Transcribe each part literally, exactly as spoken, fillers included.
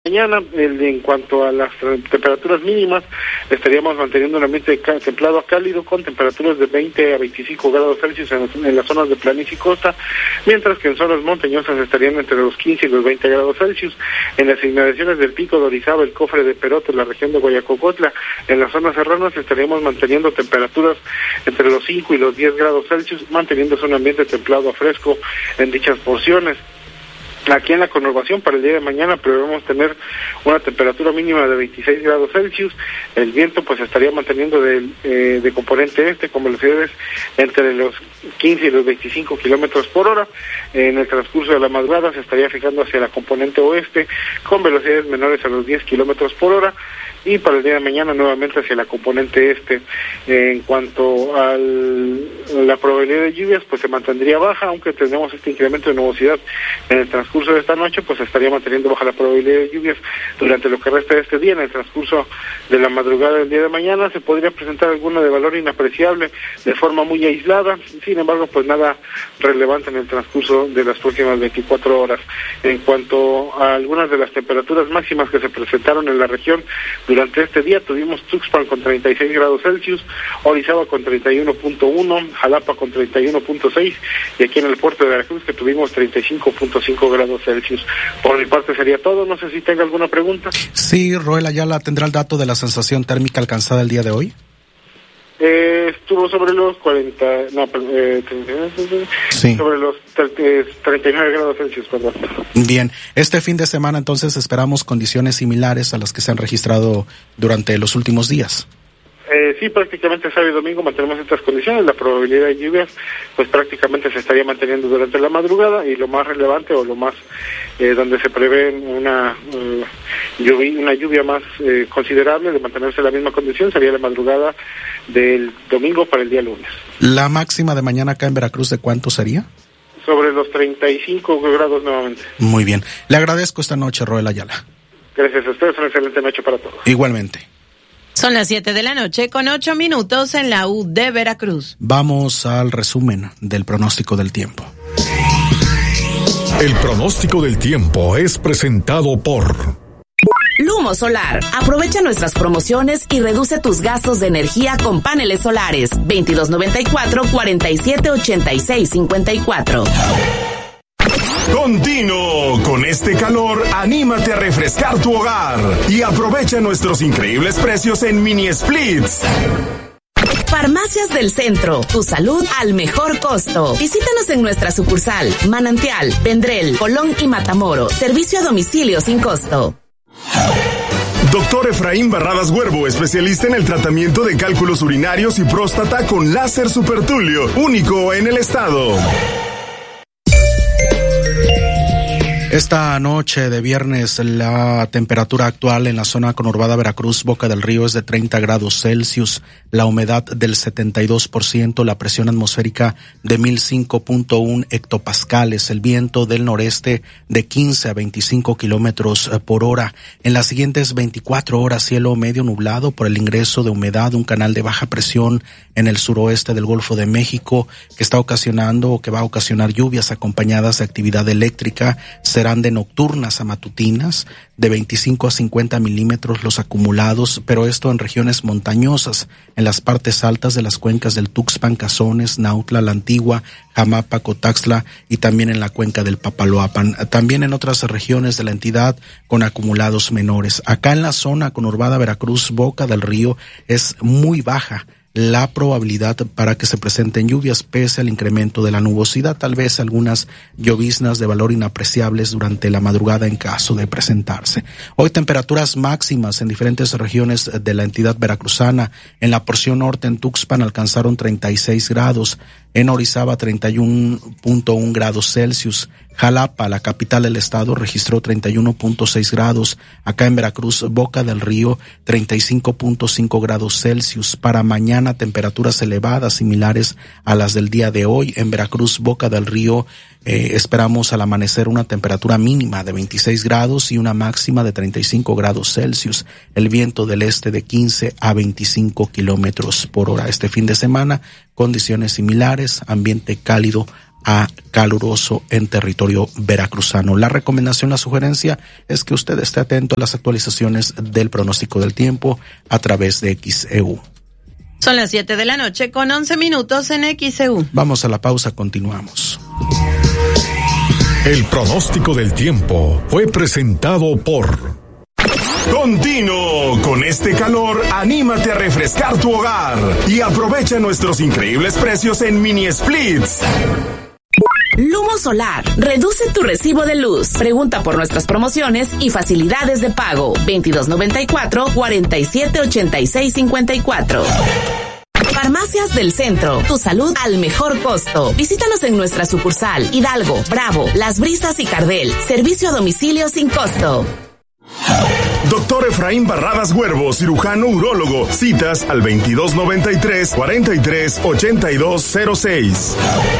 Mañana, el, en cuanto a las temperaturas mínimas, estaríamos manteniendo un ambiente ca- templado a cálido con temperaturas de veinte a veinticinco grados Celsius en, en las zonas de planicie y costa, mientras que en zonas montañosas estarían entre los quince y los veinte grados Celsius. En las inmediaciones del Pico de Orizaba, el Cofre de Perote, en la región de Guayacocotla, en las zonas serranas estaríamos manteniendo temperaturas entre los cinco y los diez grados Celsius, manteniéndose un ambiente templado a fresco en dichas porciones. Aquí en la conurbación para el día de mañana prevemos tener una temperatura mínima de veintiséis grados Celsius. El viento pues estaría manteniendo de, eh, de componente este con velocidades entre los quince y los veinticinco kilómetros por hora. En el transcurso de la madrugada se estaría fijando hacia la componente oeste con velocidades menores a los diez kilómetros por hora. Y para el día de mañana nuevamente hacia la componente este. En cuanto a la probabilidad de lluvias, pues se mantendría baja, aunque tenemos este incremento de nubosidad en el transcurso de esta noche, pues estaría manteniendo baja la probabilidad de lluvias durante lo que resta de este día. En el transcurso de la madrugada del día de mañana se podría presentar alguna de valor inapreciable de forma muy aislada, sin embargo pues nada relevante en el transcurso de las próximas veinticuatro horas. En cuanto a algunas de las temperaturas máximas que se presentaron en la región durante este día, tuvimos Tuxpan con treinta y seis grados Celsius, Orizaba con treinta y uno punto uno, Jalapa con treinta y uno punto seis y aquí en el puerto de Veracruz que tuvimos treinta y cinco punto cinco grados Celsius. Por mi parte sería todo, no sé si tenga alguna pregunta. Sí, Roel Ayala, ¿tendrá el dato de la sensación térmica alcanzada el día de hoy? Eh, estuvo sobre los cuarenta, no, eh, sí. sobre los treinta y nueve grados Celsius, perdón. Bien, este fin de semana entonces esperamos condiciones similares a las que se han registrado durante los últimos días. Eh, sí, prácticamente sábado y domingo mantenemos estas condiciones. La probabilidad de lluvias pues prácticamente se estaría manteniendo durante la madrugada, y lo más relevante o lo más eh, donde se prevé una uh, lluvia, una lluvia más eh, considerable de mantenerse la misma condición sería la madrugada del domingo para el día lunes. ¿La máxima de mañana acá en Veracruz de cuánto sería? Sobre los treinta y cinco grados nuevamente. Muy bien. Le agradezco esta noche, Roel Ayala. Gracias a ustedes, una excelente noche para todos. Igualmente. Son las siete de la noche con ocho minutos en la U de Veracruz. Vamos al resumen del pronóstico del tiempo. El pronóstico del tiempo es presentado por Lumo Solar. Aprovecha nuestras promociones y reduce tus gastos de energía con paneles solares. veintidós noventa y cuatro, cuarenta y siete, ochenta y seis, cincuenta y cuatro. Continuo, con este calor, anímate a refrescar tu hogar y aprovecha nuestros increíbles precios en mini splits. Farmacias del Centro, tu salud al mejor costo. Visítanos en nuestra sucursal, Manantial, Vendrell, Colón y Matamoros. Servicio a domicilio sin costo. Doctor Efraín Barradas Huervo, especialista en el tratamiento de cálculos urinarios y próstata con láser supertulio, único en el estado. Esta noche de viernes la temperatura actual en la zona conurbada Veracruz, Boca del Río, es de treinta grados Celsius, la humedad del setenta y dos por ciento, la presión atmosférica de mil cinco punto uno hectopascales, el viento del noreste de quince a veinticinco kilómetros por hora. En las siguientes veinticuatro horas, cielo medio nublado por el ingreso de humedad, un canal de baja presión en el suroeste del Golfo de México que está ocasionando o que va a ocasionar lluvias acompañadas de actividad eléctrica. Serán de nocturnas a matutinas, de veinticinco a cincuenta milímetros los acumulados, pero esto en regiones montañosas, en las partes altas de las cuencas del Tuxpan, Cazones, Nautla, La Antigua, Jamapa, Cotaxtla y también en la cuenca del Papaloapan. También en otras regiones de la entidad con acumulados menores. Acá en la zona conurbada Veracruz, Boca del Río, es muy baja la probabilidad para que se presenten lluvias pese al incremento de la nubosidad, tal vez algunas lloviznas de valor inapreciables durante la madrugada en caso de presentarse. Hoy temperaturas máximas en diferentes regiones de la entidad veracruzana. En la porción norte, en Tuxpan, alcanzaron treinta y seis grados, en Orizaba treinta y uno punto uno grados Celsius, Jalapa, la capital del estado, registró treinta y uno punto seis grados. Acá en Veracruz, Boca del Río, treinta y cinco punto cinco grados Celsius. Para mañana, temperaturas elevadas similares a las del día de hoy. En Veracruz, Boca del Río, eh, esperamos al amanecer una temperatura mínima de veintiséis grados y una máxima de treinta y cinco grados Celsius. El viento del este de quince a veinticinco kilómetros por hora. Este fin de semana, condiciones similares, ambiente cálido a caluroso en territorio veracruzano. La recomendación, la sugerencia es que usted esté atento a las actualizaciones del pronóstico del tiempo a través de X E U. Son las siete de la noche con once minutos en X E U. Vamos a la pausa, continuamos. El pronóstico del tiempo fue presentado por... Continuo, con este calor, anímate a refrescar tu hogar y aprovecha nuestros increíbles precios en mini splits. Lumos Solar, reduce tu recibo de luz. Pregunta por nuestras promociones y facilidades de pago. veintidós noventa y cuatro, cuarenta y siete ochenta y seis cincuenta y cuatro. Farmacias del Centro, tu salud al mejor costo. Visítanos en nuestra sucursal Hidalgo, Bravo, Las Brisas y Cardel. Servicio a domicilio sin costo. Doctor Efraín Barradas Huervo, cirujano urólogo. Citas al veintidós noventa y tres, cuarenta y tres ochenta y dos cero seis.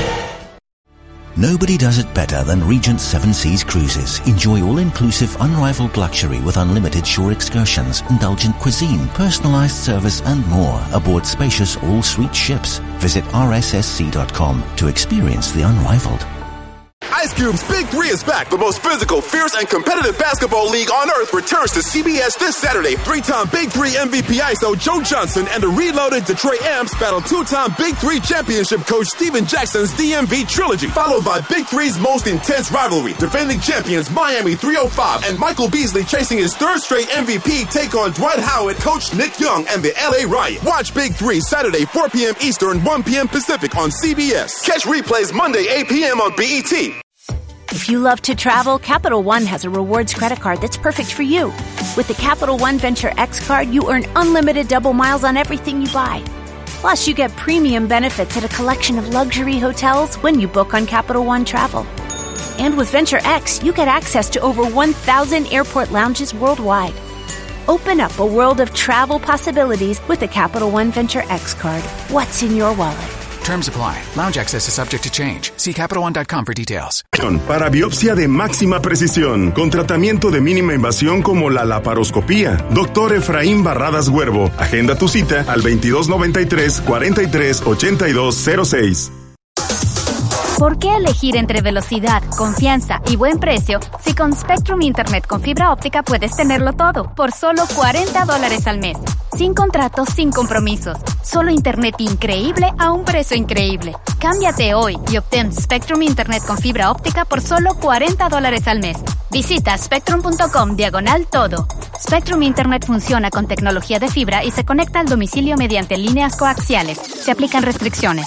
Nobody does it better than Regent Seven Seas Cruises. Enjoy all-inclusive, unrivaled luxury with unlimited shore excursions, indulgent cuisine, personalized service and more aboard spacious all-suite ships. Visit R S S C dot com to experience the unrivaled. Ice Cube's Big Three is back. The most physical, fierce, and competitive basketball league on earth returns to C B S this Saturday. Three-time Big Three M V P I S O Joe Johnson and the reloaded Detroit Amps battle two-time Big Three championship coach Steven Jackson's D M V trilogy, followed by Big Three's most intense rivalry. Defending champions Miami three oh five and Michael Beasley chasing his third straight M V P take on Dwight Howard, coach Nick Young, and the L A Riot. Watch Big Three Saturday four p.m. Eastern, one p.m. Pacific on C B S. Catch replays Monday eight p.m. on B E T. If you love to travel, Capital One has a rewards credit card that's perfect for you. With the Capital One Venture X card, you earn unlimited double miles on everything you buy. Plus, you get premium benefits at a collection of luxury hotels when you book on Capital One Travel. And with Venture X, you get access to over one thousand airport lounges worldwide. Open up a world of travel possibilities with the Capital One Venture X card. What's in your wallet? Terms apply. Lounge access is subject to change. See Capital One dot com for details. Para biopsia de máxima precisión, con tratamiento de mínima invasión como la laparoscopía. Doctor Efraín Barradas Huervo. Agenda tu cita al veintidós noventa y tres, cuarenta y tres ochenta y dos cero seis. ¿Por qué elegir entre velocidad, confianza y buen precio si con Spectrum Internet con fibra óptica puedes tenerlo todo por solo cuarenta dólares al mes? Sin contratos, sin compromisos. Solo internet increíble a un precio increíble. Cámbiate hoy y obtén Spectrum Internet con fibra óptica por solo cuarenta dólares al mes. Visita spectrum punto com diagonal todo. Spectrum Internet funciona con tecnología de fibra y se conecta al domicilio mediante líneas coaxiales. Se aplican restricciones.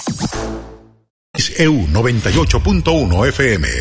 X E U noventa y ocho punto uno F M.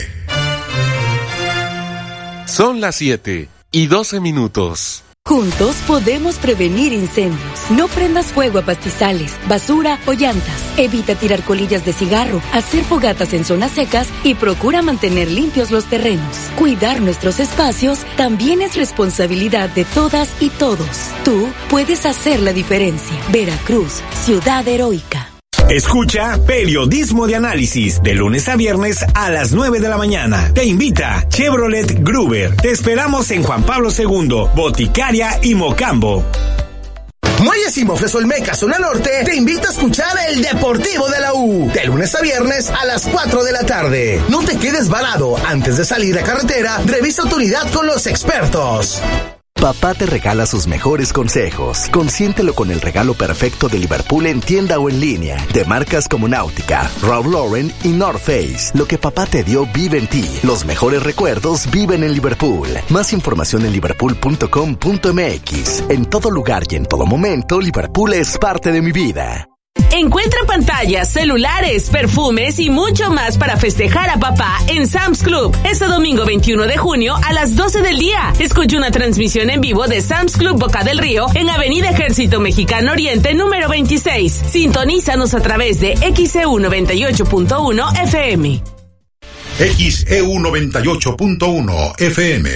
Son las siete y doce minutos. Juntos podemos prevenir incendios. No prendas fuego a pastizales, basura o llantas. Evita tirar colillas de cigarro, hacer fogatas en zonas secas y procura mantener limpios los terrenos. Cuidar nuestros espacios también es responsabilidad de todas y todos. Tú puedes hacer la diferencia. Veracruz, ciudad heroica. Escucha Periodismo de Análisis de lunes a viernes a las nueve de la mañana. Te invita Chevrolet Gruber. Te esperamos en Juan Pablo segundo, Boticaria y Mocambo. Muelles y Mofres Olmeca, zona norte, te invita a escuchar el Deportivo de la U. De lunes a viernes a las cuatro de la tarde. No te quedes varado. Antes de salir a carretera, revisa tu unidad con los expertos. Papá te regala sus mejores consejos. Consiéntelo con el regalo perfecto de Liverpool en tienda o en línea. De marcas como Náutica, Ralph Lauren y North Face. Lo que papá te dio vive en ti. Los mejores recuerdos viven en Liverpool. Más información en liverpool punto com punto m x. En todo lugar y en todo momento, Liverpool es parte de mi vida. Encuentra pantallas, celulares, perfumes y mucho más para festejar a papá en Sam's Club. Este domingo veintiuno de junio a las doce del día. Escucha una transmisión en vivo de Sam's Club Boca del Río en Avenida Ejército Mexicano Oriente número veintiséis. Sintonízanos a través de X E U noventa y ocho punto uno F M. X E U noventa y ocho punto uno F M.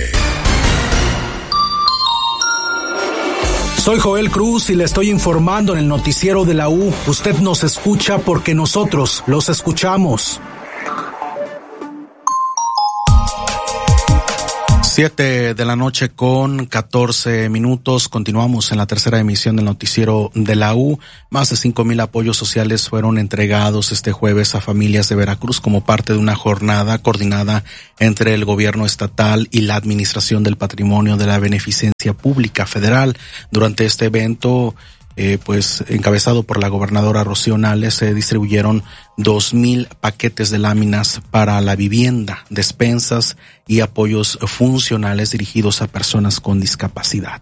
Soy Joel Cruz y le estoy informando en el noticiero de la U. Usted nos escucha porque nosotros los escuchamos. Siete de la noche con catorce minutos. Continuamos en la tercera emisión del noticiero de la U. Más de cinco mil apoyos sociales fueron entregados este jueves a familias de Veracruz como parte de una jornada coordinada entre el gobierno estatal y la Administración del Patrimonio de la Beneficencia Pública Federal. Durante este evento, Eh, pues encabezado por la gobernadora Rocío Nale, se distribuyeron dos mil paquetes de láminas para la vivienda, despensas y apoyos funcionales dirigidos a personas con discapacidad.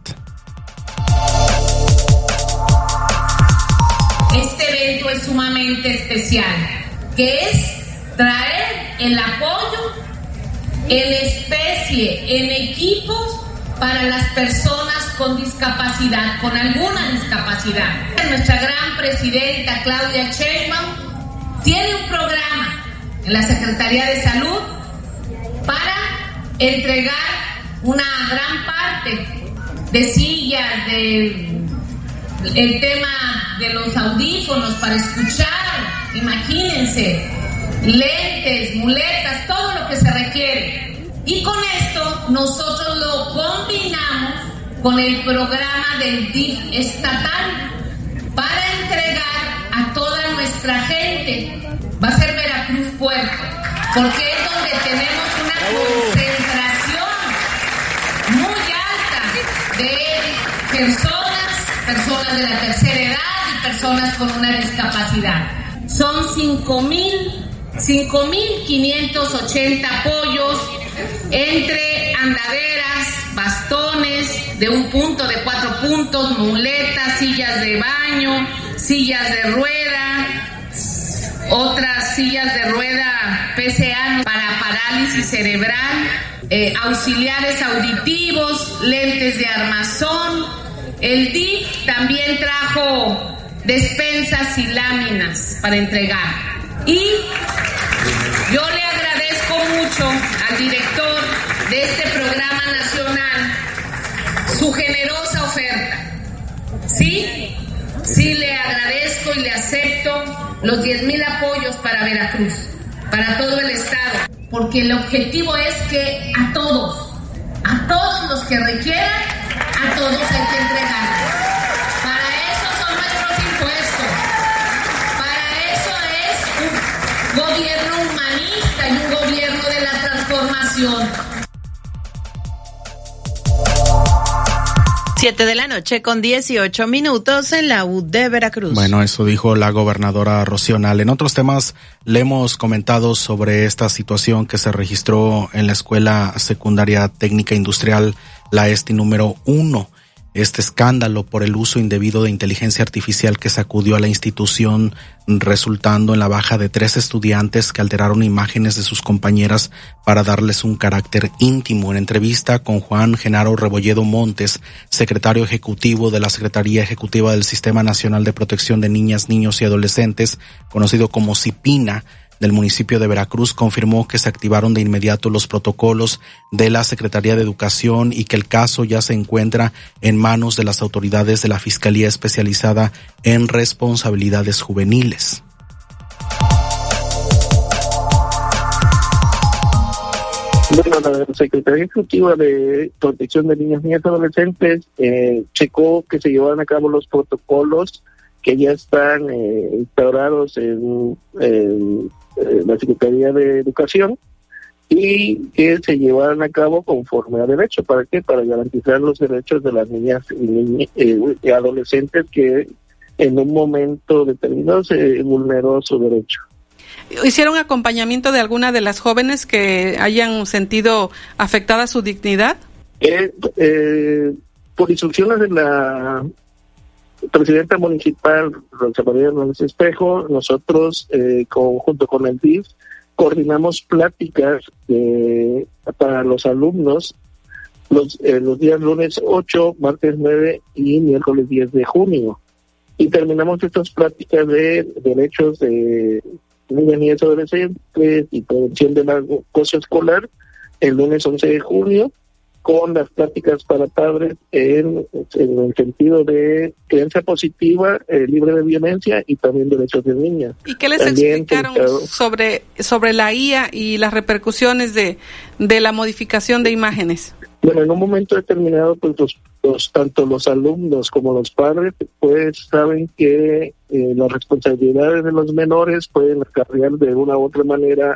Este evento es sumamente especial, que es traer el apoyo en especie, en equipos para las personas con discapacidad, con alguna discapacidad. Nuestra gran presidenta Claudia Sheinbaum tiene un programa en la Secretaría de Salud para entregar una gran parte de sillas, de el tema de los audífonos para escuchar, imagínense, lentes, muletas, todo lo que se requiere. Y con esto nosotros lo combinamos con el programa del D I F estatal para entregar a toda nuestra gente. Va a ser Veracruz Puerto, porque es donde tenemos una concentración muy alta de personas, personas de la tercera edad y personas con una discapacidad. Son cinco mil quinientos ochenta apoyos entre andaderas, bastones de un punto, de cuatro puntos, muletas, sillas de baño, sillas de rueda, otras sillas de rueda P C A para parálisis cerebral, eh, auxiliares auditivos, lentes de armazón. El D I F también trajo despensas y láminas para entregar. Y yo le agradezco mucho al director de este programa nacional su generosa oferta. Sí, sí le agradezco y le acepto los diez mil apoyos para Veracruz, para todo el estado, porque el objetivo es que a todos, a todos los que requieran, a todos hay que entregar. Para eso son nuestros impuestos, para eso es un gobierno humanista y un gobierno de la transformación. Siete de la noche con dieciocho minutos en la U de Veracruz. Bueno, eso dijo la gobernadora Rocío Nale. En otros temas le hemos comentado sobre esta situación que se registró en la Escuela Secundaria Técnica Industrial, la ESTI número uno. Este escándalo por el uso indebido de inteligencia artificial que sacudió a la institución, resultando en la baja de tres estudiantes que alteraron imágenes de sus compañeras para darles un carácter íntimo. En entrevista con Juan Genaro Rebolledo Montes, secretario ejecutivo de la Secretaría Ejecutiva del Sistema Nacional de Protección de Niñas, Niños y Adolescentes, conocido como CIPINA, del municipio de Veracruz, confirmó que se activaron de inmediato los protocolos de la Secretaría de Educación y que el caso ya se encuentra en manos de las autoridades de la Fiscalía Especializada en Responsabilidades Juveniles. Bueno, la Secretaría Ejecutiva de Protección de Niñas, Niñas y Adolescentes eh, checó que se llevaran a cabo los protocolos que ya están eh, instaurados en, en, en la Secretaría de Educación y que se llevaran a cabo conforme a derecho. ¿Para qué? Para garantizar los derechos de las niñas y, niñas, eh, y adolescentes que en un momento determinado se vulneró su derecho. ¿Hicieron acompañamiento de alguna de las jóvenes que hayan sentido afectada su dignidad? Eh, eh, por instrucciones de la presidenta municipal, Rosa María Hernández Espejo, nosotros, eh, con, junto con el D I F, coordinamos pláticas de, para los alumnos los, eh, los días lunes ocho, martes nueve y miércoles diez de junio. Y terminamos estas pláticas de derechos de niñas, niñas y adolescentes y prevención del acoso escolar el lunes once de junio con las pláticas para padres en, en el sentido de crianza positiva, eh, libre de violencia y también derechos de niñas. ¿Y qué les también explicaron dedicado... sobre sobre la I A y las repercusiones de, de la modificación de imágenes? Bueno, en un momento determinado, pues los, los tanto los alumnos como los padres, pues saben que eh, las responsabilidades de los menores pueden acarrear de una u otra manera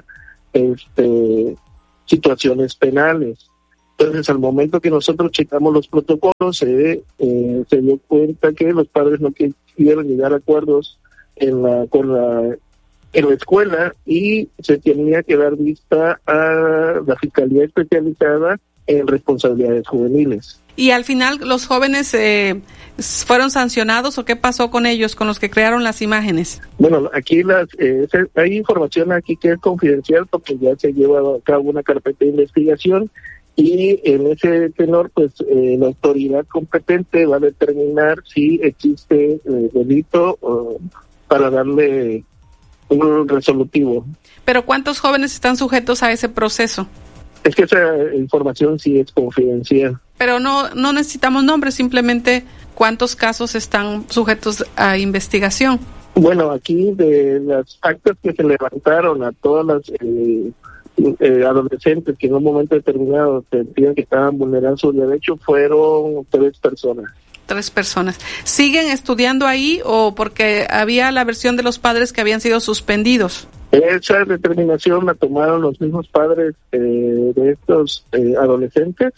este, situaciones penales. Entonces, al momento que nosotros checamos los protocolos, eh, eh, se dio cuenta que los padres no quisieron llegar a acuerdos en la, con la, en la escuela y se tenía que dar vista a la Fiscalía Especializada en Responsabilidades Juveniles. ¿Y al final los jóvenes eh, fueron sancionados o qué pasó con ellos, con los que crearon las imágenes? Bueno, aquí las, eh, hay información aquí que es confidencial porque ya se lleva a cabo una carpeta de investigación y en ese tenor, pues eh, la autoridad competente va a determinar si existe eh, delito uh, para darle un resolutivo. ¿Pero cuántos jóvenes están sujetos a ese proceso? Es que esa información sí es confidencial. Pero no no necesitamos nombres, simplemente cuántos casos están sujetos a investigación. Bueno, aquí de las actas que se levantaron a todas las eh, eh, adolescentes que en un momento determinado sentían que estaban vulnerando sus derechos, fueron tres personas. Tres personas. ¿Siguen estudiando ahí o porque había la versión de los padres que habían sido suspendidos? Esa determinación la tomaron los mismos padres eh, de estos eh, adolescentes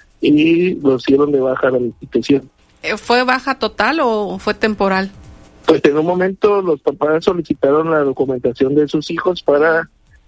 y los dieron de baja a la institución. ¿Fue baja total o fue temporal? Pues en un momento los papás solicitaron la documentación de sus hijos para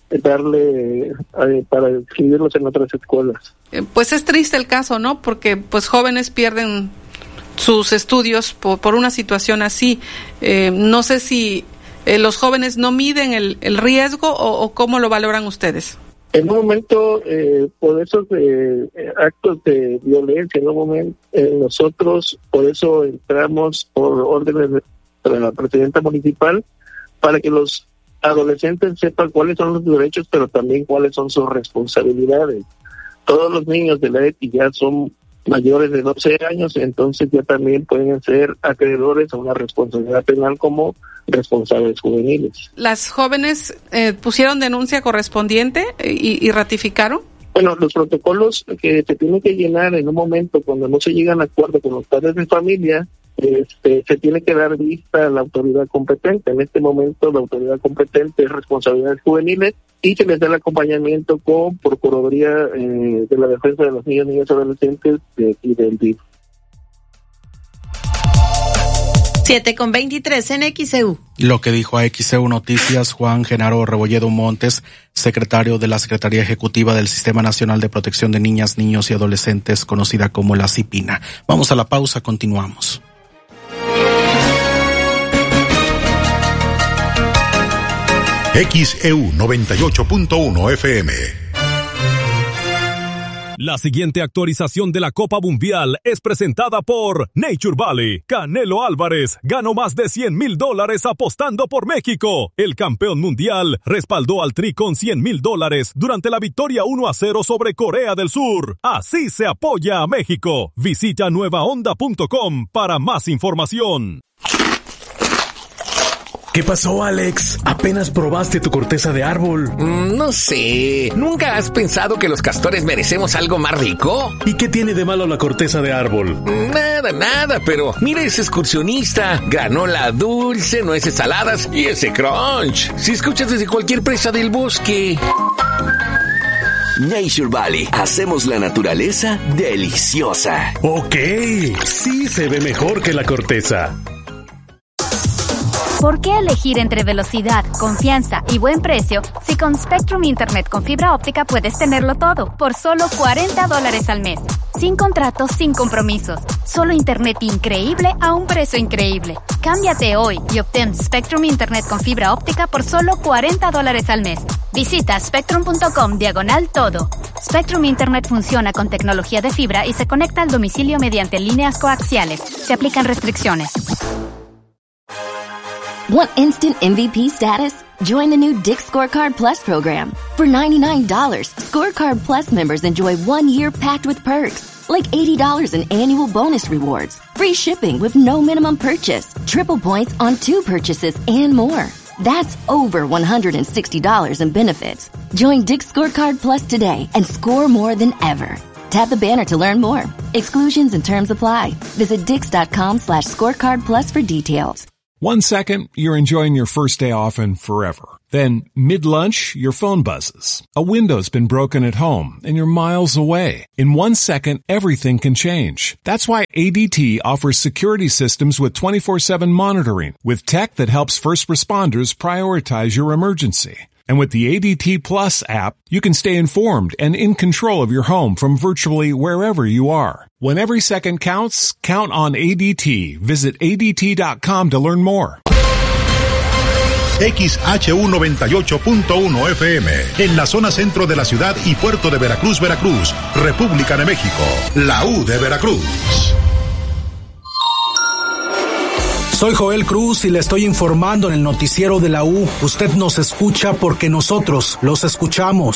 darle, eh, para inscribirlos en otras escuelas. Eh, pues es triste el caso, ¿no? Porque pues jóvenes pierden sus estudios por, por una situación así. Eh, no sé si eh, los jóvenes no miden el, el riesgo o, o cómo lo valoran ustedes. En un momento, eh, por esos eh, actos de violencia, en un momento, eh, nosotros por eso entramos por órdenes de la presidenta municipal para que los adolescentes sepan cuáles son los derechos, pero también cuáles son sus responsabilidades. Todos los niños de la E T I ya son mayores de doce años, entonces ya también pueden ser acreedores a una responsabilidad penal como responsables juveniles. ¿Las jóvenes eh, pusieron denuncia correspondiente y, y ratificaron? Bueno, los protocolos que se tienen que llenar en un momento cuando no se llegan a acuerdo con los padres de familia, este, se tiene que dar vista a la autoridad competente. En este momento la autoridad competente es responsabilidades juveniles y se les da el acompañamiento con Procuraduría eh, de la Defensa de los Niños, Niñas y Adolescentes de, y del D I F. siete con veintitrés en X E U. Lo que dijo a X E U Noticias Juan Genaro Rebolledo Montes, secretario de la Secretaría Ejecutiva del Sistema Nacional de Protección de Niñas, Niños y Adolescentes, conocida como la CIPINA. Vamos a la pausa, continuamos. X E U noventa y ocho punto uno F M. La siguiente actualización de la Copa Mundial es presentada por Nature Valley. Canelo Álvarez ganó más de cien mil dólares apostando por México. El campeón mundial respaldó al Tri con cien mil dólares durante la victoria uno a cero sobre Corea del Sur. Así se apoya a México. Visita nueva onda punto com para más información. ¿Qué pasó, Alex? ¿Apenas probaste tu corteza de árbol? Mm, no sé. ¿Nunca has pensado que los castores merecemos algo más rico? ¿Y qué tiene de malo la corteza de árbol? Nada, nada, pero mira ese excursionista. Granola dulce, nueces saladas y ese crunch. Si escuchas desde cualquier presa del bosque. Nature Valley. Hacemos la naturaleza deliciosa. Ok, sí se ve mejor que la corteza. ¿Por qué elegir entre velocidad, confianza y buen precio si con Spectrum Internet con fibra óptica puedes tenerlo todo por solo cuarenta dólares al mes? Sin contratos, sin compromisos. Solo Internet increíble a un precio increíble. Cámbiate hoy y obtén Spectrum Internet con fibra óptica por solo cuarenta dólares al mes. Visita spectrum punto com diagonal todo. Spectrum Internet funciona con tecnología de fibra y se conecta al domicilio mediante líneas coaxiales. Se aplican restricciones. Want instant M V P status? Join the new Dick's Scorecard Plus program. For ninety-nine dollars, Scorecard Plus members enjoy one year packed with perks, like eighty dollars in annual bonus rewards, free shipping with no minimum purchase, triple points on two purchases, and more. That's over one hundred sixty dollars in benefits. Join Dick's Scorecard Plus today and score more than ever. Tap the banner to learn more. Exclusions and terms apply. Visit dix.com slash scorecard plus for details. One second, you're enjoying your first day off and forever. Then, mid-lunch, your phone buzzes. A window's been broken at home and you're miles away. In one second, everything can change. That's why A D T offers security systems with twenty-four seven monitoring, with tech that helps first responders prioritize your emergency. And with the A D T Plus app, you can stay informed and in control of your home from virtually wherever you are. When every second counts, count on A D T. Visit A D T dot com to learn more. X H U noventa y ocho punto uno F M, en la zona centro de la ciudad y puerto de Veracruz, Veracruz, República de México, la U de Veracruz. Soy Joel Cruz y le estoy informando en el noticiero de la U. Usted nos escucha porque nosotros los escuchamos.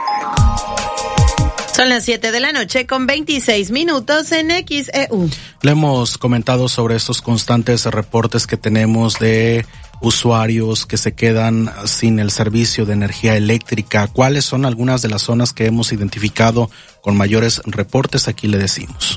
Son las siete de la noche con veintiséis minutos en X E U. Le hemos comentado sobre estos constantes reportes que tenemos de usuarios que se quedan sin el servicio de energía eléctrica. ¿Cuáles son algunas de las zonas que hemos identificado con mayores reportes? Aquí le decimos.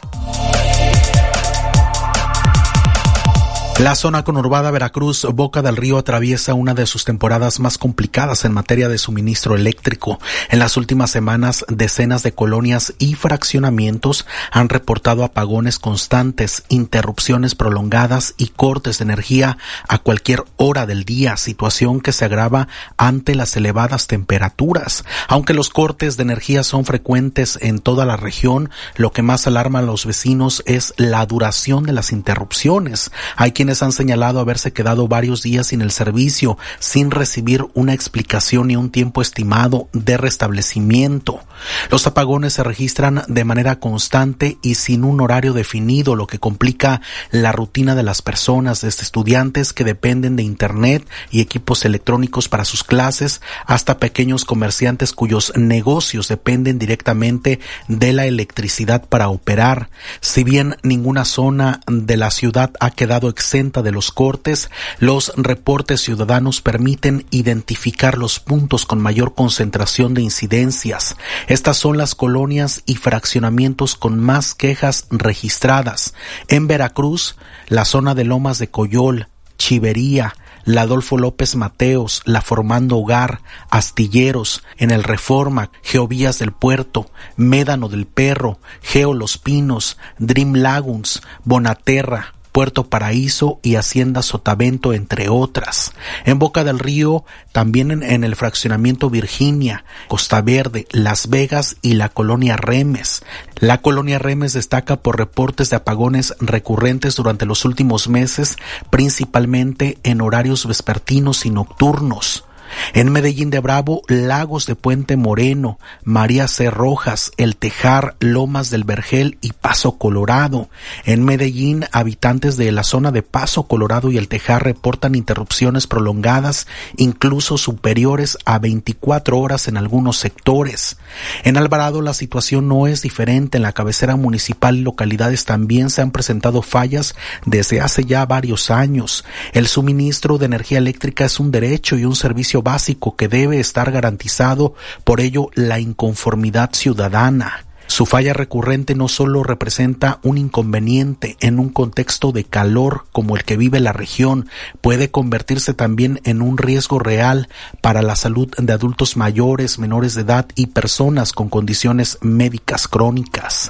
La zona conurbada Veracruz, Boca del Río, atraviesa una de sus temporadas más complicadas en materia de suministro eléctrico. En las últimas semanas, decenas de colonias y fraccionamientos han reportado apagones constantes, interrupciones prolongadas y cortes de energía a cualquier hora del día, situación que se agrava ante las elevadas temperaturas. Aunque los cortes de energía son frecuentes en toda la región, lo que más alarma a los vecinos es la duración de las interrupciones. Hay quienes han señalado haberse quedado varios días sin el servicio, sin recibir una explicación ni un tiempo estimado de restablecimiento. Los apagones se registran de manera constante y sin un horario definido, lo que complica la rutina de las personas, desde estudiantes que dependen de internet y equipos electrónicos para sus clases, hasta pequeños comerciantes cuyos negocios dependen directamente de la electricidad para operar. Si bien ninguna zona de la ciudad ha quedado exenta de los cortes, los reportes ciudadanos permiten identificar los puntos con mayor concentración de incidencias. Estas son las colonias y fraccionamientos con más quejas registradas. En Veracruz, la zona de Lomas de Coyol, Chivería, la Adolfo López Mateos, la Formando Hogar, Astilleros, en el Reforma, Geovías del Puerto, Médano del Perro, Geo Los Pinos, Dream Lagoons, Bonaterra, Puerto Paraíso y Hacienda Sotavento, entre otras. En Boca del Río, también en, en el fraccionamiento Virginia, Costa Verde, Las Vegas y la colonia Remes. La colonia Remes destaca por reportes de apagones recurrentes durante los últimos meses, principalmente en horarios vespertinos y nocturnos. En Medellín de Bravo, Lagos de Puente Moreno, María C. Rojas, El Tejar, Lomas del Vergel y Paso Colorado. En Medellín, habitantes de la zona de Paso Colorado y El Tejar reportan interrupciones prolongadas, incluso superiores a veinticuatro horas en algunos sectores. En Alvarado la situación no es diferente. En la cabecera municipal y localidades también se han presentado fallas desde hace ya varios años. El suministro de energía eléctrica es un derecho y un servicio básico que debe estar garantizado, por ello la inconformidad ciudadana. Su falla recurrente no solo representa un inconveniente en un contexto de calor como el que vive la región, puede convertirse también en un riesgo real para la salud de adultos mayores, menores de edad y personas con condiciones médicas crónicas.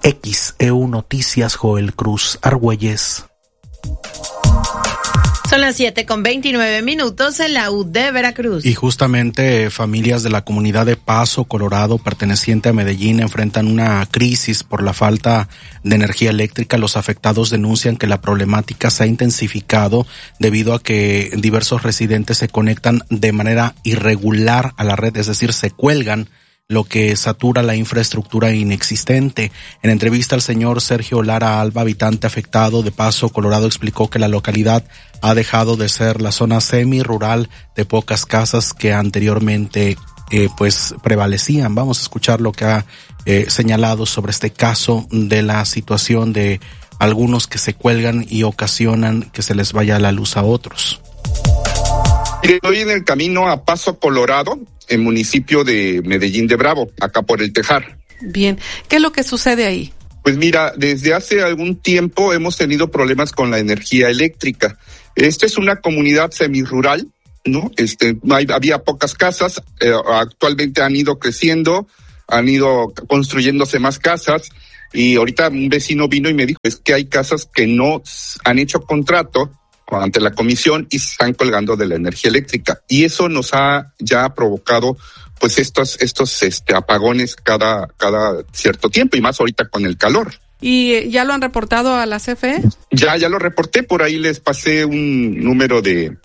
X E U Noticias, Joel Cruz Argüelles. Son las siete con veintinueve minutos en la U de Veracruz. Y justamente familias de la comunidad de Paso Colorado, perteneciente a Medellín, enfrentan una crisis por la falta de energía eléctrica. Los afectados denuncian que la problemática se ha intensificado debido a que diversos residentes se conectan de manera irregular a la red, es decir, se cuelgan lo que satura la infraestructura inexistente. En entrevista, el señor Sergio Lara Alba, habitante afectado de Paso Colorado, explicó que la localidad ha dejado de ser la zona semi-rural de pocas casas que anteriormente eh, pues prevalecían. Vamos a escuchar lo que ha eh, señalado sobre este caso de la situación de algunos que se cuelgan y ocasionan que se les vaya la luz a otros. Estoy en el camino a Paso Colorado, en municipio de Medellín de Bravo, acá por el Tejar. Bien, ¿qué es lo que sucede ahí? Pues mira, desde hace algún tiempo hemos tenido problemas con la energía eléctrica. Esta es una comunidad semirural, ¿no? Este, hay, había pocas casas, eh, actualmente han ido creciendo, han ido construyéndose más casas, y ahorita un vecino vino y me dijo, es que hay casas que no han hecho contrato ante la comisión y se están colgando de la energía eléctrica, y eso nos ha ya provocado pues estos estos este apagones cada cada cierto tiempo, y más ahorita con el calor. ¿Y ya lo han reportado a la C F E? Ya ya lo reporté, por ahí les pasé un número de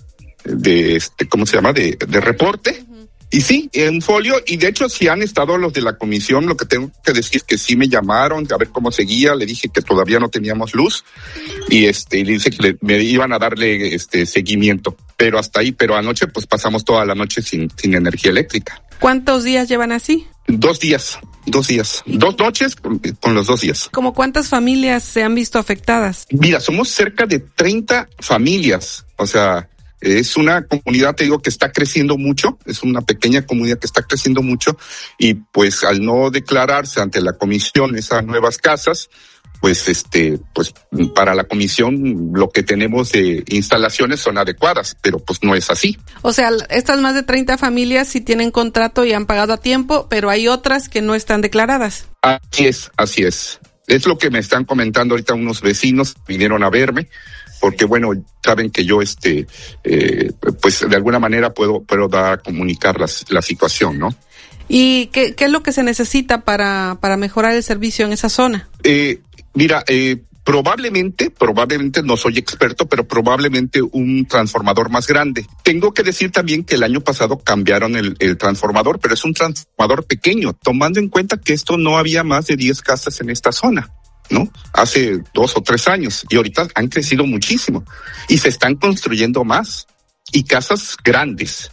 de este ¿cómo se llama? de de reporte. Uh-huh. Y sí, en folio, y de hecho si han estado los de la comisión, lo que tengo que decir es que sí me llamaron a ver cómo seguía, le dije que todavía no teníamos luz, y este, y le dije que le, me iban a darle este seguimiento, pero hasta ahí, pero anoche pues pasamos toda la noche sin, sin energía eléctrica. ¿Cuántos días llevan así? Dos días, dos días, dos noches con, con los dos días. ¿Cómo cuántas familias se han visto afectadas? Mira, somos cerca de treinta familias, o sea, es una comunidad, te digo, que está creciendo mucho, es una pequeña comunidad que está creciendo mucho, y pues al no declararse ante la comisión esas nuevas casas, pues este, pues para la comisión lo que tenemos de instalaciones son adecuadas, pero pues no es así. O sea, estas más de treinta familias sí tienen contrato y han pagado a tiempo, pero hay otras que no están declaradas. Así es, así es. Es lo que me están comentando ahorita unos vecinos, vinieron a verme, porque bueno, saben que yo este, eh, pues de alguna manera puedo, puedo dar a comunicar las, la situación, ¿no? ¿Y qué, qué es lo que se necesita para, para mejorar el servicio en esa zona? Eh, mira, eh, probablemente, probablemente, no soy experto, pero probablemente un transformador más grande. Tengo que decir también que el año pasado cambiaron el, el transformador, pero es un transformador pequeño, tomando en cuenta que esto no había más de diez casas en esta zona, ¿no? Hace dos o tres años, y ahorita han crecido muchísimo y se están construyendo más, y casas grandes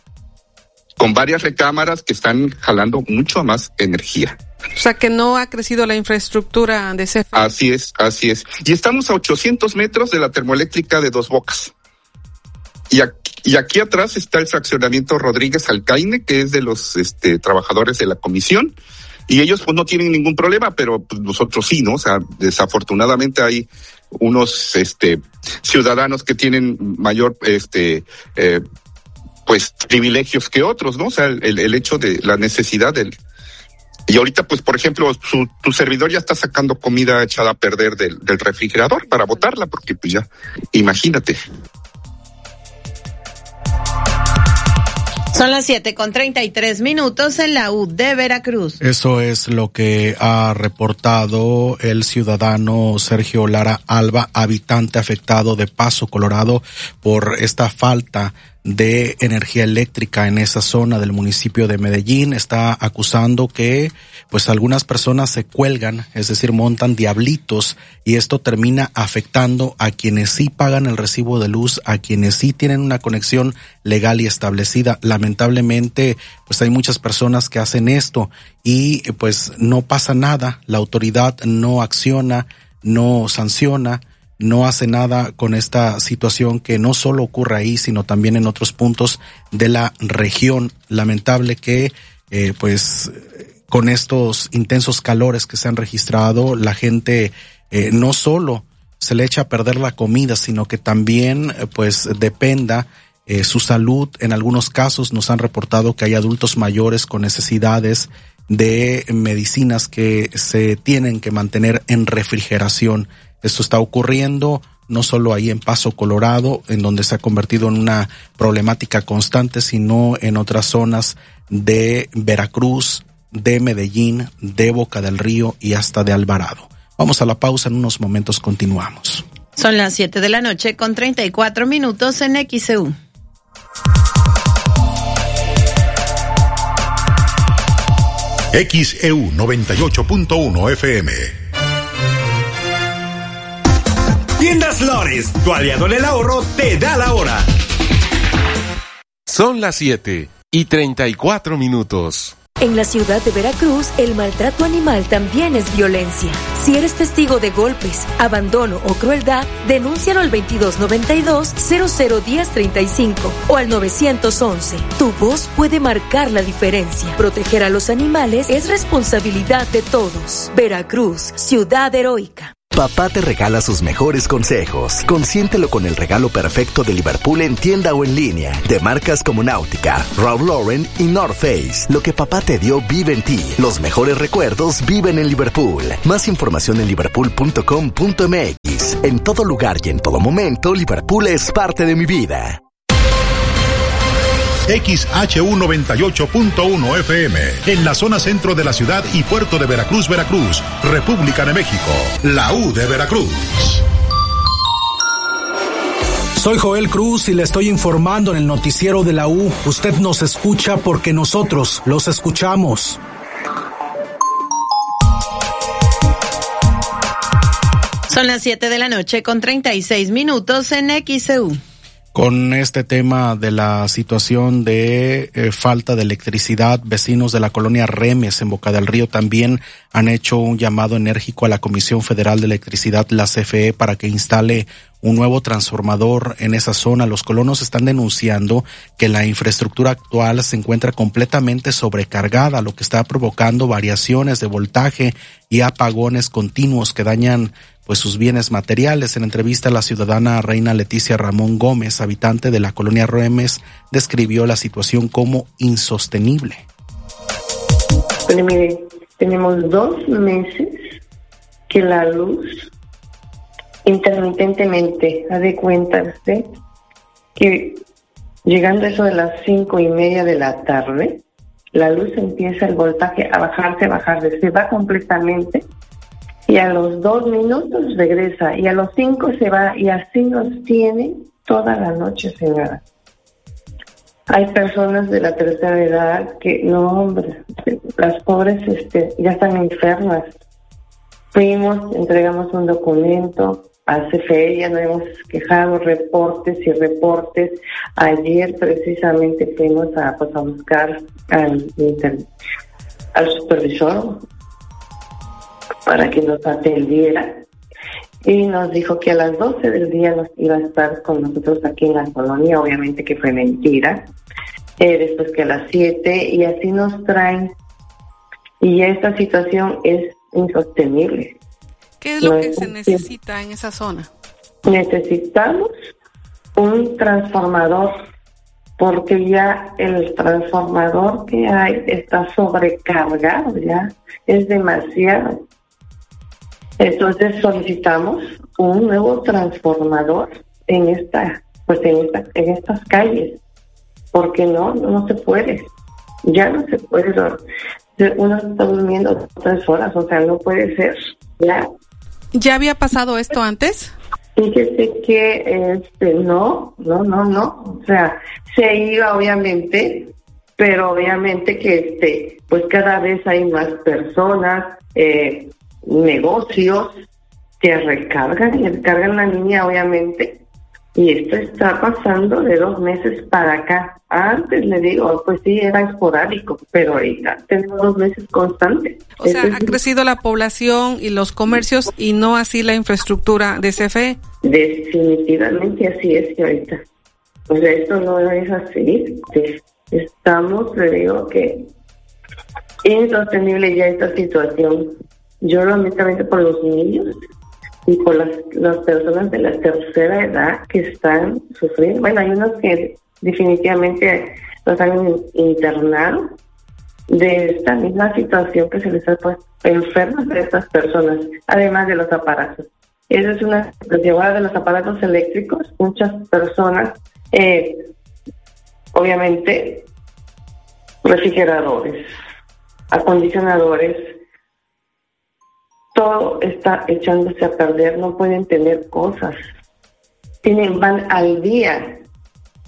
con varias recámaras que están jalando mucho más energía. O sea que no ha crecido la infraestructura de C F E. Así es, así es. Y estamos a ochocientos metros de la termoeléctrica de Dos Bocas. Y aquí, y aquí atrás está el fraccionamiento Rodríguez Alcaine, que es de los este, trabajadores de la comisión. Y ellos pues no tienen ningún problema, pero pues, nosotros sí, ¿no? O sea, desafortunadamente hay unos este ciudadanos que tienen mayor este eh, pues privilegios que otros, ¿no? O sea, el, el hecho de la necesidad del... Y ahorita, pues, por ejemplo, su, tu servidor ya está sacando comida echada a perder del, del refrigerador para botarla, porque pues ya, imagínate. Son las siete con treinta y tres minutos en la U de Veracruz. Eso es lo que ha reportado el ciudadano Sergio Lara Alba, habitante afectado de Paso Colorado por esta falta de energía eléctrica en esa zona del municipio de Medellín. Está acusando que pues algunas personas se cuelgan, es decir, montan diablitos, y esto termina afectando a quienes sí pagan el recibo de luz, a quienes sí tienen una conexión legal y establecida. Lamentablemente, pues hay muchas personas que hacen esto y pues no pasa nada, la autoridad no acciona, no sanciona, no hace nada con esta situación que no solo ocurre ahí, sino también en otros puntos de la región. Lamentable que, eh, pues, con estos intensos calores que se han registrado, la gente eh, no solo se le echa a perder la comida, sino que también, eh, pues, dependa eh, su salud. En algunos casos nos han reportado que hay adultos mayores con necesidades de medicinas que se tienen que mantener en refrigeración. Esto está ocurriendo no solo ahí en Paso Colorado, en donde se ha convertido en una problemática constante, sino en otras zonas de Veracruz, de Medellín, de Boca del Río y hasta de Alvarado. Vamos a la pausa, en unos momentos continuamos. Son las siete de la noche con treinta y cuatro minutos en X C U. X E U noventa y ocho punto uno F M. Tiendas Lores, tu aliado en el ahorro, te da la hora. Son las siete y treinta y cuatro minutos. En la ciudad de Veracruz, el maltrato animal también es violencia. Si eres testigo de golpes, abandono o crueldad, denúncialo al veintidós noventa y dos cero cero diez treinta y cinco o al nueve once. Tu voz puede marcar la diferencia. Proteger a los animales es responsabilidad de todos. Veracruz, ciudad heroica. Papá te regala sus mejores consejos. Consiéntelo con el regalo perfecto de Liverpool en tienda o en línea. De marcas como Náutica, Ralph Lauren y North Face. Lo que papá te dio vive en ti. Los mejores recuerdos viven en Liverpool. Más información en liverpool punto com punto m x. En todo lugar y en todo momento, Liverpool es parte de mi vida. X H U noventa y ocho punto uno F M, en la zona centro de la ciudad y puerto de Veracruz, Veracruz, República de México, la U de Veracruz. Soy Joel Cruz y le estoy informando en el noticiero de la U. Usted nos escucha porque nosotros los escuchamos. Son las siete de la noche con treinta y seis minutos en X E U. Con este tema de la situación de eh, falta de electricidad, vecinos de la colonia Remes en Boca del Río también han hecho un llamado enérgico a la Comisión Federal de Electricidad, la C F E, para que instale un nuevo transformador en esa zona. Los colonos están denunciando que la infraestructura actual se encuentra completamente sobrecargada, lo que está provocando variaciones de voltaje y apagones continuos que dañan pues sus bienes materiales. En entrevista, la ciudadana Reina Leticia Ramón Gómez, habitante de la colonia Remes, describió la situación como insostenible. Bueno, mire, tenemos dos meses que la luz intermitentemente, haz de cuenta usted que llegando a eso de las cinco y media de la tarde, la luz empieza el voltaje a bajarse, a bajarse, se va completamente. Y a los dos minutos regresa, y a los cinco se va, y así nos tiene toda la noche cegada. Hay personas de la tercera edad que, no hombre, las pobres este, ya están enfermas. Fuimos, entregamos un documento a C F E, ya nos hemos quejado, reportes y reportes. Ayer precisamente fuimos a, pues, a buscar al, al supervisor para que nos atendiera, y nos dijo que a las doce del día nos iba a estar con nosotros aquí en la colonia. Obviamente que fue mentira, eh, después que a las siete, y así nos traen, y esta situación es insostenible. ¿Qué es lo no que es se necesita en esa zona? Necesitamos un transformador, porque ya el transformador que hay está sobrecargado, ya es demasiado. Entonces solicitamos un nuevo transformador en esta, pues en esta, en estas calles, porque no, no se puede, ya no se puede. Uno está durmiendo tres horas, o sea, no puede ser, ya. ¿Ya había pasado esto antes? Fíjese que este no, no, no, no, o sea, se iba obviamente, pero obviamente que este, pues cada vez hay más personas, eh, negocios que recargan y recargan la línea, obviamente, y esto está pasando de dos meses para acá. Antes, le digo, pues sí, era esporádico, pero ahorita tenemos dos meses constantes. O sea, ha crecido la población y los comercios y no así la infraestructura de C F E. Definitivamente así es, señorita. O sea, esto no es así. Estamos, le digo que insostenible ya esta situación. Yo honestamente por los niños y por las, las personas de la tercera edad que están sufriendo. Bueno, hay unos que definitivamente los han internado de esta misma situación que se les ha puesto enfermas de estas personas, además de los aparatos. Esa es una llevada de los aparatos eléctricos. Muchas personas, eh, obviamente, refrigeradores, acondicionadores, todo está echándose a perder, no pueden tener cosas. Tienen, van al día.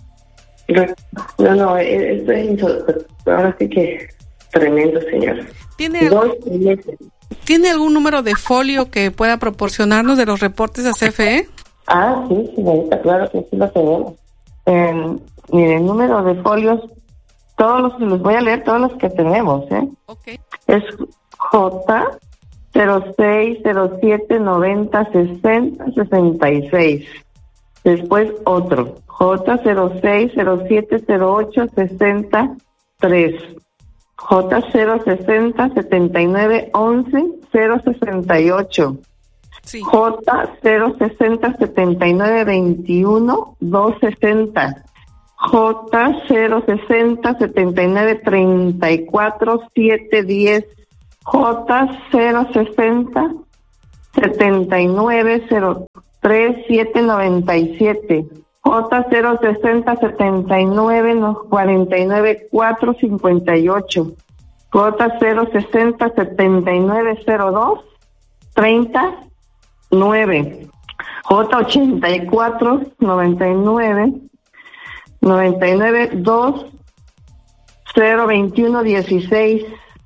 No, no, esto es insólito. Ahora sí que tremendo, señor. ¿Tiene, dos meses. ¿Tiene algún número de folio que pueda proporcionarnos de los reportes a C F E? Ah, sí, señorita, claro que sí lo tenemos. Eh, mire, el número de folios, todos los, les voy a leer todos los que tenemos, ¿eh? Okay. Es J cero seis cero siete noventa sesenta sesenta y seis. Después otro, J cero seis cero siete cero ocho sesenta tres. J cero sesenta setenta y nueve once cero sesenta y ocho. Sí. J cero sesenta setenta y nueve veintiuno doscientos sesenta. J cero sesenta setenta y nueve treinta y cuatro setecientos diez. J cero sesenta setenta y nueve cero tres siete noventa y siete. J cero sesenta setenta y nueve cuarenta y nueve cuatro cincuenta y ocho. J cero sesenta setenta y nueve cero dos treinta nueve. J ochenta y cuatro noventa y nueve noventa y nueve dos cero veintiuno dieciséis.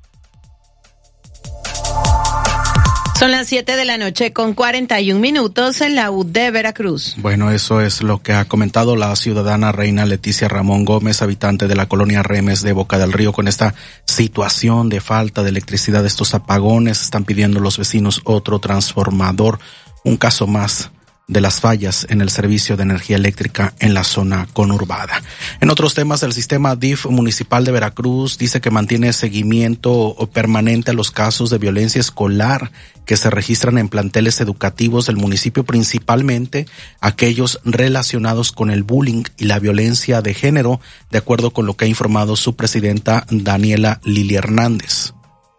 Son las siete de la noche con cuarenta y un minutos en la U de Veracruz. Bueno, eso es lo que ha comentado la ciudadana Reina Leticia Ramón Gómez, habitante de la colonia Remes de Boca del Río, con esta situación de falta de electricidad, estos apagones. Están pidiendo los vecinos otro transformador, un caso más de las fallas en el servicio de energía eléctrica en la zona conurbada. En otros temas, el sistema D I F municipal de Veracruz dice que mantiene seguimiento permanente a los casos de violencia escolar que se registran en planteles educativos del municipio, principalmente aquellos relacionados con el bullying y la violencia de género, de acuerdo con lo que ha informado su presidenta Daniela Lili Hernández.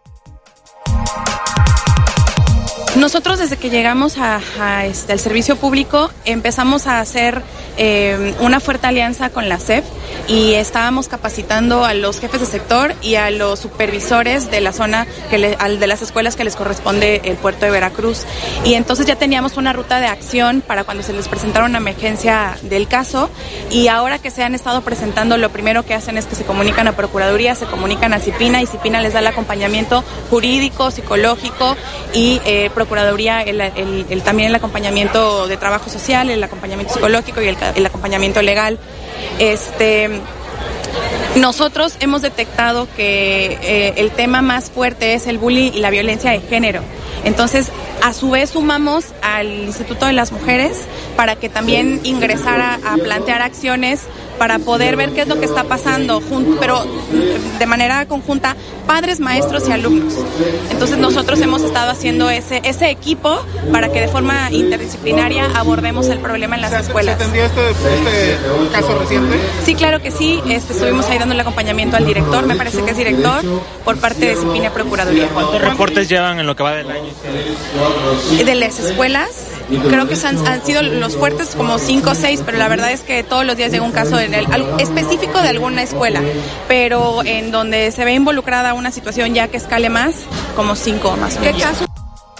Nosotros desde que llegamos a, a este, al servicio público empezamos a hacer eh, una fuerte alianza con la S E P y estábamos capacitando a los jefes de sector y a los supervisores de la zona, que le, al, de las escuelas que les corresponde el puerto de Veracruz. Y entonces ya teníamos una ruta de acción para cuando se les presentara una emergencia del caso, y ahora que se han estado presentando, lo primero que hacen es que se comunican a Procuraduría, se comunican a CIPINA y CIPINA les da el acompañamiento jurídico, psicológico y eh, Procuraduría el, el, el, también el acompañamiento de trabajo social, el acompañamiento psicológico y el, el acompañamiento legal. Este, nosotros hemos detectado que eh, el tema más fuerte es el bullying y la violencia de género. Entonces, a su vez sumamos al Instituto de las Mujeres para que también ingresara a plantear acciones para poder ver qué es lo que está pasando, jun- pero de manera conjunta, padres, maestros y alumnos. Entonces nosotros hemos estado haciendo ese ese equipo para que de forma interdisciplinaria abordemos el problema en las escuelas. ¿Se atendió este, este caso reciente? Sí, claro que sí. Este, estuvimos ahí dando el acompañamiento al director, me parece que es director, por parte de CIPINA Procuraduría. ¿Cuántos reportes llevan en lo que va del año? De las escuelas, creo que han, han sido los fuertes como cinco o seis, pero la verdad es que todos los días llega un caso en el, específico de alguna escuela, pero en donde se ve involucrada una situación ya que escale más, como cinco más o menos. ¿Qué caso?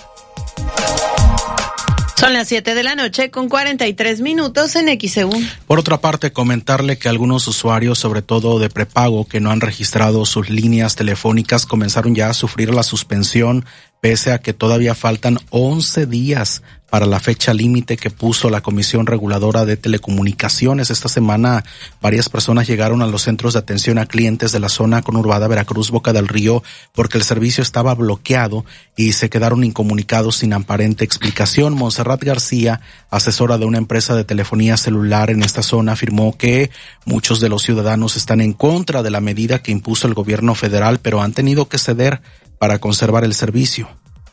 Son las siete de la noche con cuarenta y tres minutos en X E U. Por otra parte, comentarle que algunos usuarios, sobre todo de prepago, que no han registrado sus líneas telefónicas, comenzaron ya a sufrir la suspensión, pese a que todavía faltan once días para la fecha límite que puso la Comisión Reguladora de Telecomunicaciones. Esta semana varias personas llegaron a los centros de atención a clientes de la zona conurbada Veracruz, Boca del Río, porque el servicio estaba bloqueado y se quedaron incomunicados sin aparente explicación. Montserrat García, asesora de una empresa de telefonía celular en esta zona, afirmó que muchos de los ciudadanos están en contra de la medida que impuso el gobierno federal, pero han tenido que ceder para conservar el servicio.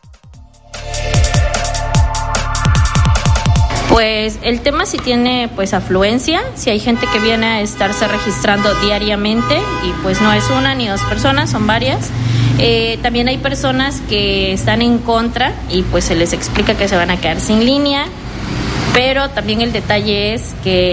Pues el tema sí tiene pues afluencia, si hay gente que viene a estarse registrando diariamente y pues no es una ni dos personas, son varias. Eh, también hay personas que están en contra y pues se les explica que se van a quedar sin línea, pero también el detalle es que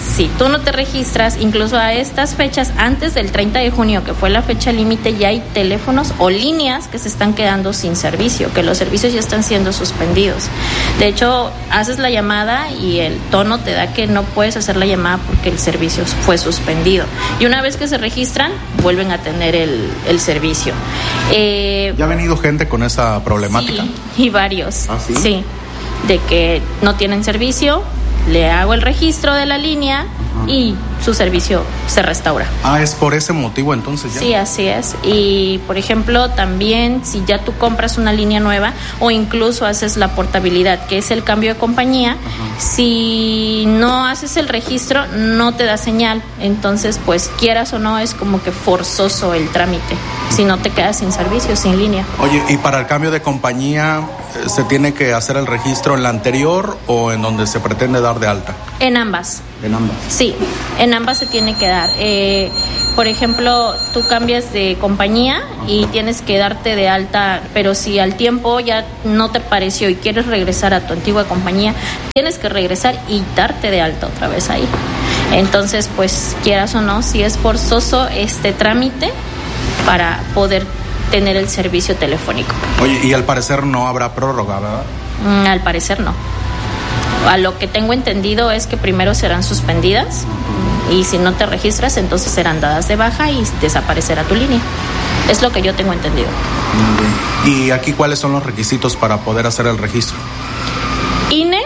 si tú no te registras, incluso a estas fechas, antes del treinta de junio, que fue la fecha límite, ya hay teléfonos o líneas que se están quedando sin servicio, que los servicios ya están siendo suspendidos. De hecho, haces la llamada y el tono te da que no puedes hacer la llamada porque el servicio fue suspendido. Y una vez que se registran, vuelven a tener el, el servicio. Eh, ¿Ya ha venido gente con esa problemática? Sí, y varios. ¿Ah, sí? Sí, de que no tienen servicio, le hago el registro de la línea y su servicio se restaura. Ah, es por ese motivo entonces ya. Sí, así es. Y por ejemplo, también si ya tú compras una línea nueva o incluso haces la portabilidad, que es el cambio de compañía, ajá, si no haces el registro no te da señal. Entonces, pues quieras o no, es como que forzoso el trámite. Si no, te quedas sin servicio, sin línea. Oye, ¿y para el cambio de compañía se tiene que hacer el registro en la anterior o en donde se pretende dar de alta? En ambas. En ambas. Sí, en ambas se tiene que dar. Eh, por ejemplo, tú cambias de compañía y tienes que darte de alta, pero si al tiempo ya no te pareció y quieres regresar a tu antigua compañía, tienes que regresar y darte de alta otra vez ahí. Entonces, pues quieras o no, si es forzoso este trámite para poder tener el servicio telefónico. Oye, y al parecer no habrá prórroga, ¿verdad? Mm, al parecer no. A lo que tengo entendido es que primero serán suspendidas y si no te registras, entonces serán dadas de baja y desaparecerá tu línea. Es lo que yo tengo entendido. ¿Y aquí cuáles son los requisitos para poder hacer el registro? I N E,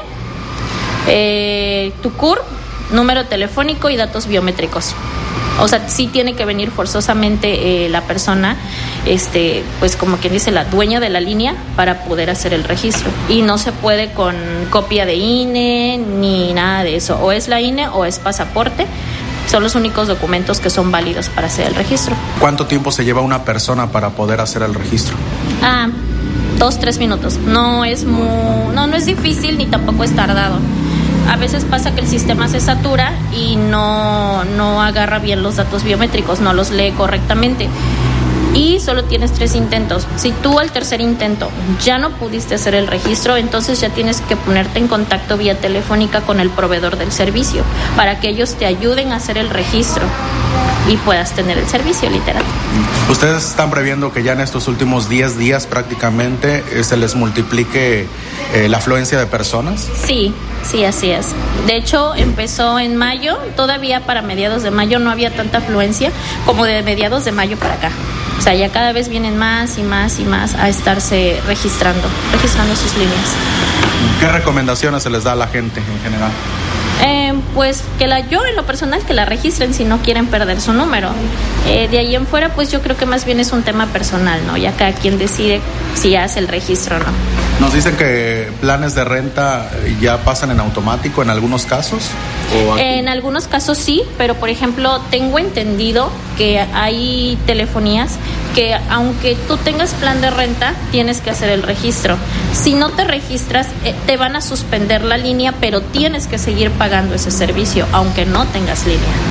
eh, tu C U R, número telefónico y datos biométricos. O sea, sí tiene que venir forzosamente eh, la persona, este, pues como quien dice, la dueña de la línea para poder hacer el registro. Y no se puede con copia de I N E ni nada de eso. O es la I N E o es pasaporte. Son los únicos documentos que son válidos para hacer el registro. ¿Cuánto tiempo se lleva una persona para poder hacer el registro? Ah, dos, tres minutos. No es muy, no, no es difícil ni tampoco es tardado. A veces pasa que el sistema se satura y no, no agarra bien los datos biométricos, no los lee correctamente. Y solo tienes tres intentos. Si tú al tercer intento ya no pudiste hacer el registro, entonces ya tienes que ponerte en contacto vía telefónica con el proveedor del servicio para que ellos te ayuden a hacer el registro y puedas tener el servicio, literal. ¿Ustedes están previendo que ya en estos últimos diez días prácticamente eh, se les multiplique eh, la afluencia de personas? Sí, sí, así es. De hecho, empezó en mayo, todavía para mediados de mayo no había tanta afluencia como de mediados de mayo para acá. O sea, ya cada vez vienen más y más y más a estarse registrando, registrando sus líneas. ¿Qué recomendaciones se les da a la gente en general? Eh, pues que la yo en lo personal que la registren si no quieren perder su número. Eh, de ahí en fuera, pues yo creo que más bien es un tema personal, ¿no? Ya cada quien decide si hace el registro o no. Nos dicen que planes de renta ya pasan en automático en algunos casos. ¿O en algunos casos sí, pero por ejemplo tengo entendido que hay telefonías que aunque tú tengas plan de renta tienes que hacer el registro. Si no te registras eh, te van a suspender la línea, pero tienes que seguir pagando ese servicio aunque no tengas línea.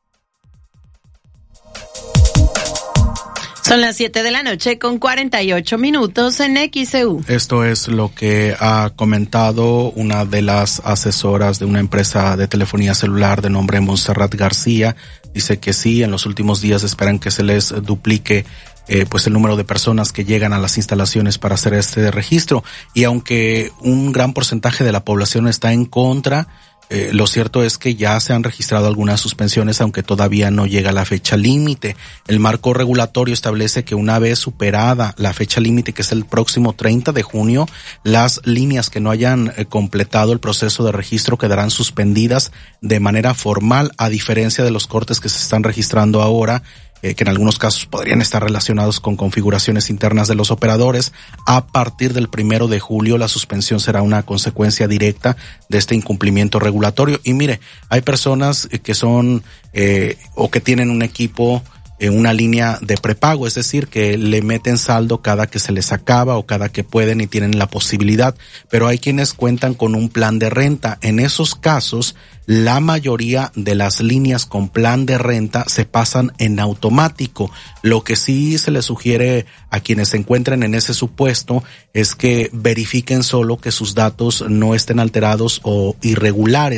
Son las siete de la noche con cuarenta y ocho minutos en X E U. Esto es lo que ha comentado una de las asesoras de una empresa de telefonía celular de nombre Montserrat García. Dice que sí, en los últimos días esperan que se les duplique eh, pues el número de personas que llegan a las instalaciones para hacer este registro. Y aunque un gran porcentaje de la población está en contra, Eh, lo cierto es que ya se han registrado algunas suspensiones, aunque todavía no llega la fecha límite. El marco regulatorio establece que una vez superada la fecha límite, que es el próximo treinta de junio, las líneas que no hayan eh, completado el proceso de registro quedarán suspendidas de manera formal, a diferencia de los cortes que se están registrando ahora, Eh, que en algunos casos podrían estar relacionados con configuraciones internas de los operadores. A partir del primero de julio, la suspensión será una consecuencia directa de este incumplimiento regulatorio. Y mire, hay personas que son eh, o que tienen un equipo en una línea de prepago, es decir, que le meten saldo cada que se les acaba o cada que pueden y tienen la posibilidad, pero hay quienes cuentan con un plan de renta. En esos casos, la mayoría de las líneas con plan de renta se pasan en automático. Lo que sí se les sugiere a quienes se encuentren en ese supuesto es que verifiquen solo que sus datos no estén alterados o irregulares,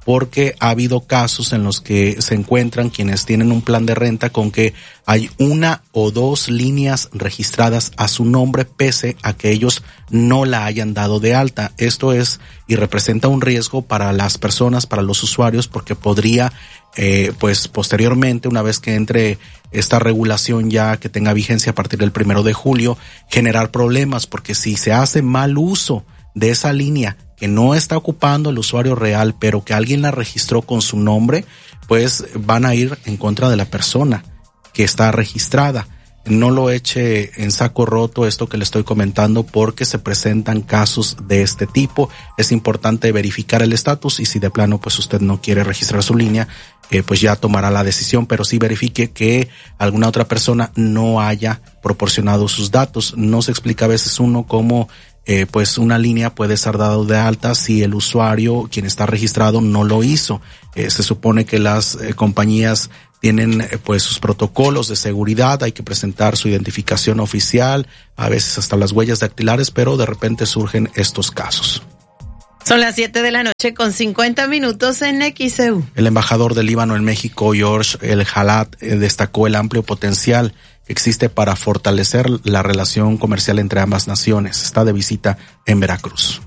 porque ha habido casos en los que se encuentran quienes tienen un plan de renta con que hay una o dos líneas registradas a su nombre pese a que ellos no la hayan dado de alta. Esto es y representa un riesgo para las personas, para los usuarios, porque podría eh, pues posteriormente, una vez que entre esta regulación ya que tenga vigencia a partir del primero de julio, generar problemas, porque si se hace mal uso de esa línea que no está ocupando el usuario real, pero que alguien la registró con su nombre, pues van a ir en contra de la persona que está registrada. No lo eche en saco roto esto que le estoy comentando, porque se presentan casos de este tipo. Es importante verificar el estatus y si de plano pues usted no quiere registrar su línea, eh, pues ya tomará la decisión, pero sí verifique que alguna otra persona no haya proporcionado sus datos. No se explica a veces uno cómo Eh, pues una línea puede ser dado de alta si el usuario, quien está registrado, no lo hizo. Eh, se supone que las eh, compañías tienen eh, pues sus protocolos de seguridad, hay que presentar su identificación oficial, a veces hasta las huellas dactilares, pero de repente surgen estos casos. Son las siete de la noche con cincuenta minutos en X E U. El embajador del Líbano en México, George El Halat, eh, destacó el amplio potencial que existe para fortalecer la relación comercial entre ambas naciones. Está de visita en Veracruz.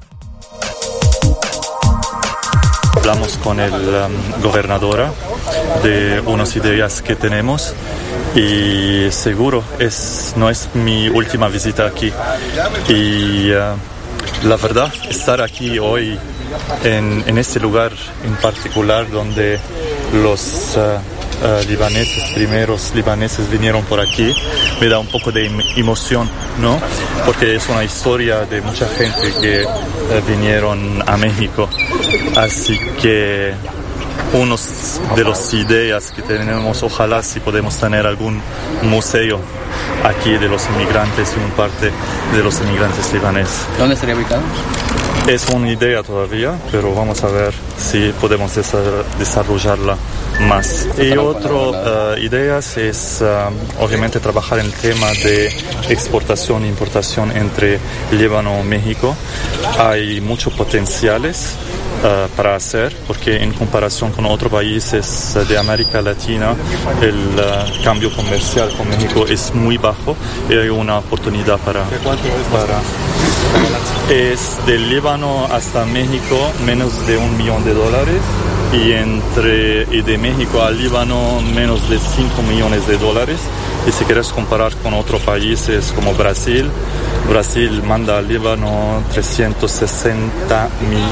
Hablamos con el um, gobernador de unas ideas que tenemos y seguro es no es mi última visita aquí. Y uh, la verdad, estar aquí hoy en, en este lugar en particular donde los uh, Uh, libaneses, primeros libaneses vinieron por aquí, me da un poco de emoción, ¿no? Porque es una historia de mucha gente que uh, vinieron a México. Así que unos de las ideas que tenemos, ojalá si podemos tener algún museo aquí de los inmigrantes y un parte de los inmigrantes libaneses. ¿Dónde estaría ubicado? Es una idea todavía, pero vamos a ver si podemos desarrollarla más. Y otra uh, idea es uh, obviamente trabajar en el tema de exportación e importación entre Líbano y México. Hay muchos potenciales Uh, para hacer, porque en comparación con otros países uh, de América Latina, el uh, cambio comercial con México es muy bajo y hay una oportunidad para... ¿De cuánto es? Para, es del Líbano hasta México menos de un millón de dólares y entre y de México al Líbano menos de cinco millones de dólares. Y si quieres comparar con otros países como Brasil, Brasil manda al Líbano trescientos sesenta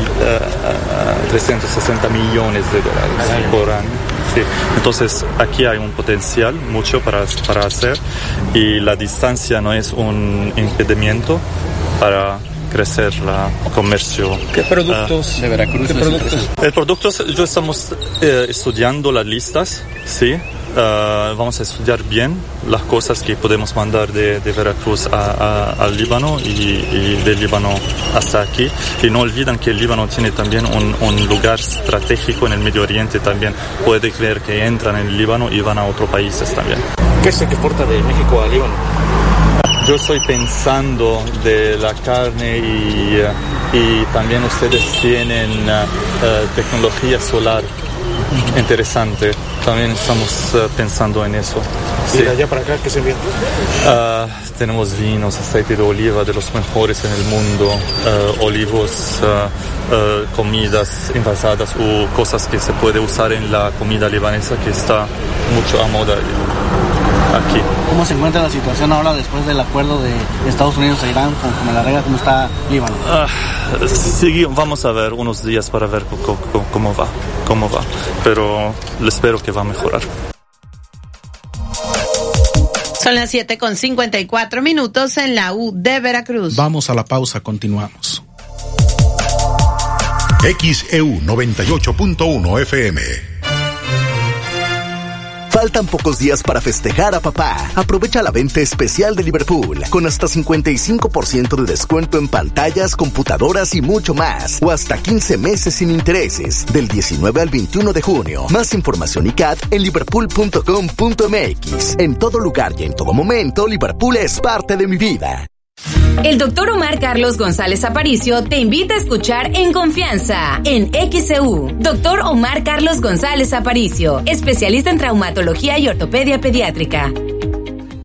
millones de dólares por año. Sí. Entonces aquí hay un potencial mucho para, para hacer y la distancia no es un impedimento para crecer el comercio. ¿Qué productos uh, de Veracruz? ¿Qué productos? El producto, yo estamos eh, estudiando las listas, sí. Uh, vamos a estudiar bien las cosas que podemos mandar de, de Veracruz a, a, al Líbano y, y del Líbano hasta aquí. Y no olviden que el Líbano tiene también un, un lugar estratégico en el Medio Oriente también. Puede creer que entran en el Líbano y van a otros países también. ¿Qué es lo que exporta de México a Líbano? Yo estoy pensando de la carne y, y también ustedes tienen uh, uh, tecnología solar interesante. También estamos uh, pensando en eso. ¿Y de allá para acá qué se envía? Uh, tenemos vinos, aceite de oliva de los mejores en el mundo, uh, olivos, uh, uh, comidas envasadas o cosas que se puede usar en la comida libanesa que está mucho a moda aquí. ¿Cómo se encuentra la situación ahora después del acuerdo de Estados Unidos e Irán con, con la regla? ¿Cómo está Líbano? Uh, sí, vamos a ver unos días para ver cómo, cómo va, cómo va, pero espero que va a mejorar. Son las siete con cincuenta y cuatro minutos en la U de Veracruz. Vamos a la pausa, continuamos. X E U noventa y ocho punto uno F M. Faltan pocos días para festejar a papá. Aprovecha la venta especial de Liverpool con hasta cincuenta y cinco por ciento de descuento en pantallas, computadoras y mucho más. O hasta quince meses sin intereses del diecinueve al veintiuno de junio. Más información y C A D en liverpool punto com punto m x. En todo lugar y en todo momento, Liverpool es parte de mi vida. El doctor Omar Carlos González Aparicio te invita a escuchar En Confianza, en X C U. Doctor Omar Carlos González Aparicio, especialista en traumatología y ortopedia pediátrica.